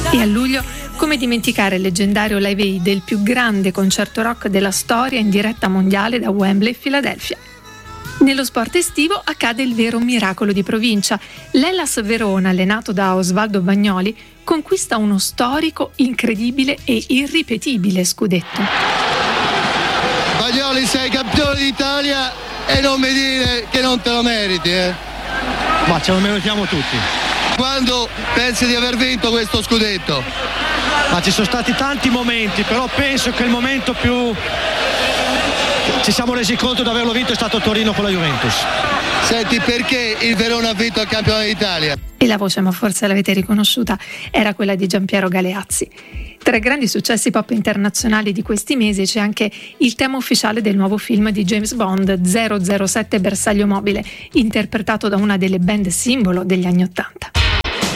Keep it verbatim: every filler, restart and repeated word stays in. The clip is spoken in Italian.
E a luglio, come dimenticare il leggendario Live Aid del più grande concerto rock della storia in diretta mondiale da Wembley, Filadelfia. Nello sport estivo accade il vero miracolo di provincia. L'Hellas Verona, allenato da Osvaldo Bagnoli, conquista uno storico, incredibile e irripetibile scudetto. Bagnoli, sei campione d'Italia e non mi dire che non te lo meriti, eh? Ma ce lo meritiamo tutti. Quando pensi di aver vinto questo scudetto? Ma ci sono stati tanti momenti, però penso che il momento più ci siamo resi conto di averlo vinto è stato Torino con la Juventus. Senti, perché il Verona ha vinto il campione d'Italia? E la voce, ma forse l'avete riconosciuta, era quella di Giampiero Galeazzi. Tra i grandi successi pop internazionali di questi mesi c'è anche il tema ufficiale del nuovo film di James Bond, zero zero sette Bersaglio Mobile, interpretato da una delle band simbolo degli anni Ottanta.